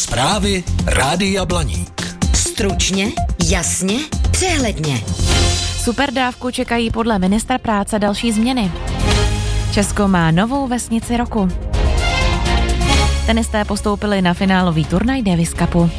Zprávy Rádia Blaník. Stručně, jasně, přehledně. Superdávku čekají podle ministra práce další změny. Česko má novou vesnici roku. Tenisté postoupili na finálový turnaj Davis Cupu.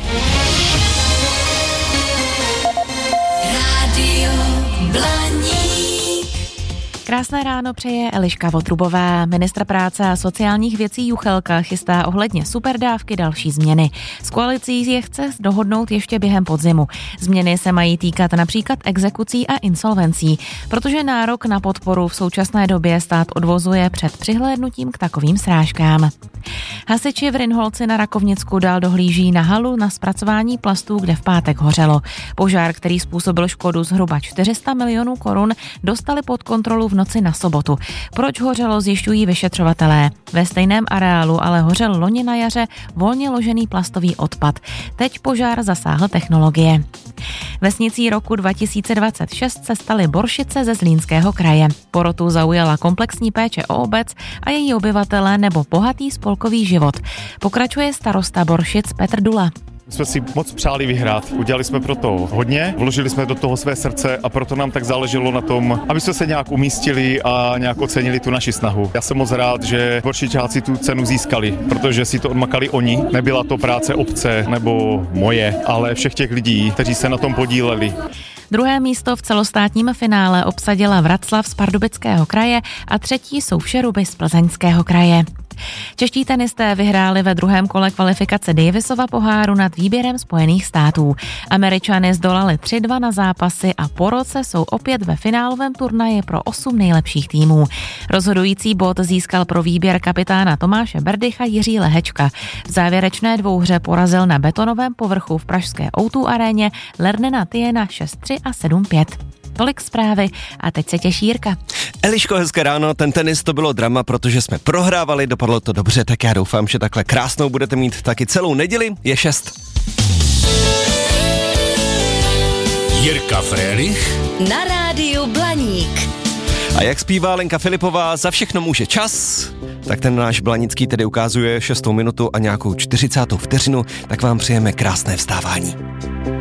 Rádio Blaník. Krásné ráno přeje Eliška Votrubová. Ministr práce a sociálních věcí Juchelka chystá ohledně superdávky další změny. S koalicí je chce dohodnout ještě během podzimu. Změny se mají týkat například exekucí a insolvencí, protože nárok na podporu v současné době stát odvozuje před přihlédnutím k takovým srážkám. Hasiči v Rynholci na Rakovnicku dál dohlíží na halu na zpracování plastů, kde v pátek hořelo. Požár, který způsobil škodu zhruba 400 milionů korun, dostali pod kontrolu v noci na sobotu. Proč hořelo, zjišťují vyšetřovatelé. Ve stejném areálu ale hořel loni na jaře volně ložený plastový odpad. Teď požár zasáhl technologie. Vesnicí roku 2026 se staly Boršice ze Zlínského kraje. Porotu zaujala komplexní péče o obec a její obyvatele nebo bohatý spolkový život. Pokračuje starosta Boršic Petr Dula. Jsme si moc přáli vyhrát, udělali jsme pro to hodně, vložili jsme do toho své srdce a proto nám tak záleželo na tom, aby jsme se nějak umístili a nějak ocenili tu naši snahu. Já jsem moc rád, že Boršičáci tu cenu získali, protože si to odmakali oni. Nebyla to práce obce nebo moje, ale všech těch lidí, kteří se na tom podíleli. Druhé místo v celostátním finále obsadila Vraclav z Pardubického kraje a třetí jsou Šeruby z Plzeňského kraje. Čeští tenisté vyhráli ve druhém kole kvalifikace Davisova poháru nad výběrem Spojených států. Američany zdolali 3-2 na zápasy a po roce jsou opět ve finálovém turnaji pro 8 nejlepších týmů. Rozhodující bod získal pro výběr kapitána Tomáše Berdycha Jiří Lehečka. V závěrečné dvouhře porazil na betonovém povrchu v pražské O2 aréně Lernena Tiena 6-3 a 7-5. Tolik zprávy a teď se těší Jirka. Eliško, hezké ráno, ten tenis to bylo drama, protože jsme prohrávali, dopadlo to dobře, tak já doufám, že takhle krásnou budete mít taky celou neděli, je 6. Jirka Frélich Na rádiu Blaník. A jak zpívá Lenka Filipová, za všechno může čas, tak ten náš Blanický tedy ukazuje 6. minutu a nějakou 40. vteřinu, tak vám přejeme krásné vstávání.